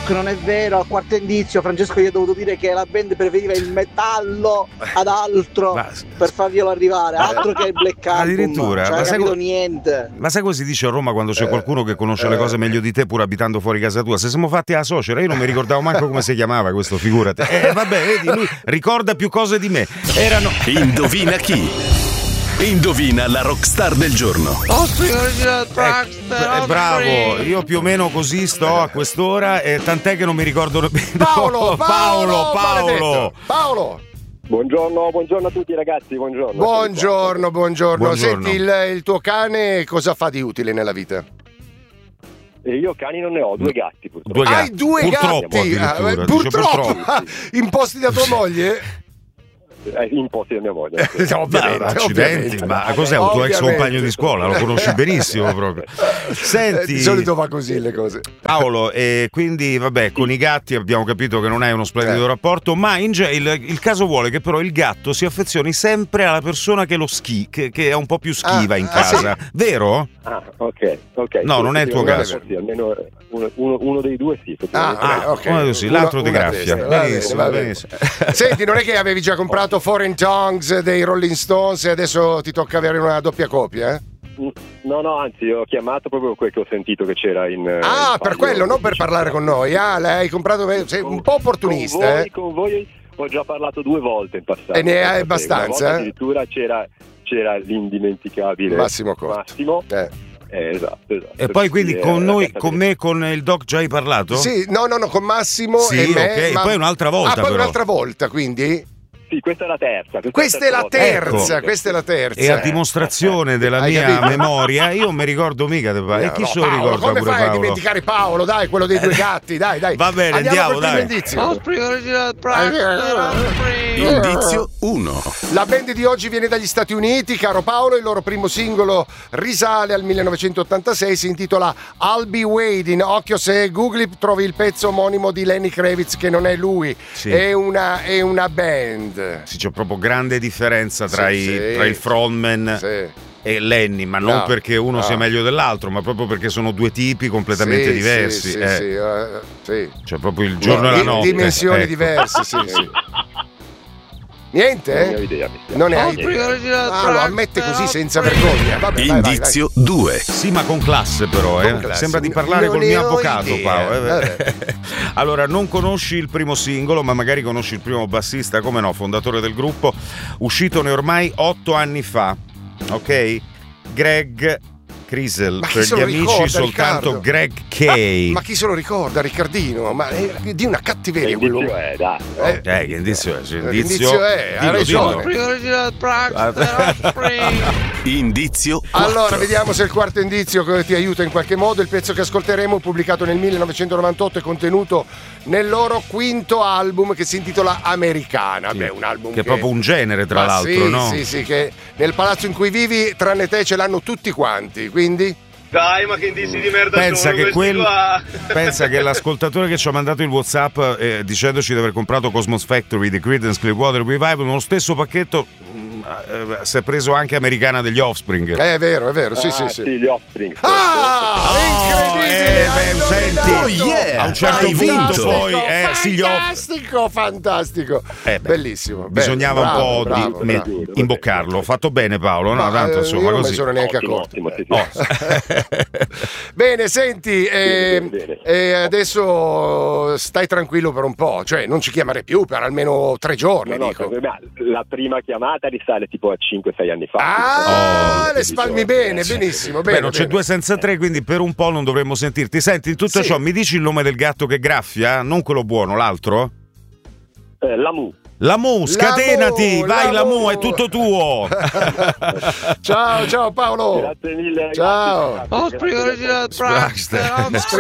rock, non è vero. Al quarto indizio Francesco gli ha dovuto dire che la band preferiva il metallo ad altro per farglielo arrivare, altro che il Black Album. Addirittura, cioè, ma sai niente. Ma sai come si dice a Roma quando c'è qualcuno che conosce le cose meglio di te pur abitando fuori casa tua? Se siamo fatti a Socera, io non mi ricordavo manco come si chiamava questo, figurati. Vabbè, vedi, lui ricorda più cose di me. Erano Indovina chi? Indovina la rockstar del giorno. Bravo, io più o meno così sto a quest'ora, tant'è che non mi ricordo. Paolo. Buongiorno a tutti ragazzi, buongiorno. Senti, il tuo cane cosa fa di utile nella vita? E io cani non ne ho, 2 gatti purtroppo. Hai 2 gatti? Purtroppo. Imposti da tua moglie? Imposti da mia moglie. Accidenti, ma cos'è un tuo ex compagno di scuola? Lo conosci benissimo proprio. Senti, di solito va così le cose. Paolo, e quindi vabbè, con i gatti abbiamo capito che non hai uno splendido rapporto, ma il caso vuole che però il gatto si affezioni sempre alla persona che che è un po' più schiva in casa, sì. Vero? Ok. No, sì, non è il tuo caso. Sì, almeno uno dei due sì. Okay. L'altro di graffia. Benissimo. Senti, non è che avevi già comprato Foreign Tongues dei Rolling Stones e adesso ti tocca avere una doppia copia, No, anzi, ho chiamato proprio quel che ho sentito che c'era in per quello, non per parlare con noi. L'hai comprato, sei un po' opportunista. Con voi ho già parlato 2 volte in passato. E ne hai abbastanza? Addirittura c'era l'indimenticabile Massimo Corto. Esatto. E poi quindi con me, con il doc già hai parlato? Sì, no, con Massimo e me. Okay. Poi un'altra volta poi un'altra volta, quindi? Sì, questa è la terza. Questa è la terza. E a dimostrazione della mia memoria, io non mi ricordo mica. E chi se lo ricorda? Come pure fai Paolo? a dimenticare Paolo? Dai, quello dei 2 gatti, dai. Va bene, andiamo dai. Indizio 1. La band di oggi viene dagli Stati Uniti, caro Paolo. Il loro primo singolo risale al 1986, si intitola I'll Be Waiting. Occhio, se googli trovi il pezzo omonimo di Lenny Kravitz, che non è lui, sì. È una band. Sì, c'è proprio grande differenza tra il frontman e Lenny, ma non perché uno sia meglio dell'altro, ma proprio perché sono 2 tipi completamente diversi. Sì. Cioè proprio il giorno e la notte. Dimensioni diverse, sì. Niente? Non ne hai idea. Lo ammette così senza vergogna. Vabbè, Indizio 2. Sì, ma con classe però. Sembra di parlare col mio avvocato, Paolo. Allora, non conosci il primo singolo, ma magari conosci il primo bassista, come no, fondatore del gruppo, uscitone ormai 8 anni fa. Ok? Greg Crisel, per gli amici ricorda, soltanto Riccardo? Greg Kay. Ma chi se lo ricorda, Riccardino? Ma di una cattiveria quello. Che indizio è? Indizio è, ha ragione. Indizio 4. Allora, vediamo se il quarto indizio ti aiuta in qualche modo. Il pezzo che ascolteremo, pubblicato nel 1998, è contenuto nel loro quinto album che si intitola Americana. Sì, un album che è proprio un genere, tra l'altro, no? Sì, che nel palazzo in cui vivi, tranne te, ce l'hanno tutti quanti, quindi... Dai, ma che indizi di merda sono pensa che l'ascoltatore che ci ha mandato il WhatsApp dicendoci di aver comprato Cosmos Factory di Creedence Clearwater Revival, nello stesso pacchetto si è preso anche Americana degli Offspring. È vero, sì. Gli Offspring. Incredibile! Senti, a un certo punto poi fantastico. Bellissimo. Bisognava un po' di imboccarlo. Ho fatto bene, Paolo, no? Tanto insomma, io non così. mi sono neanche accorto. Bene, senti, adesso stai tranquillo per un po', cioè non ci chiamare più per almeno 3 giorni. Dico. La prima chiamata risale tipo a 5-6 anni fa. Le spalmi bene, benissimo. Beh, non c'è 2 senza 3, quindi per un po' non dovremmo sentirti. Senti, in tutto ciò, mi dici il nome del gatto che graffia? Non quello buono, l'altro? Lamu, scatenati, vai Lamu, è tutto tuo. Ciao Paolo. Grazie mille. Ciao.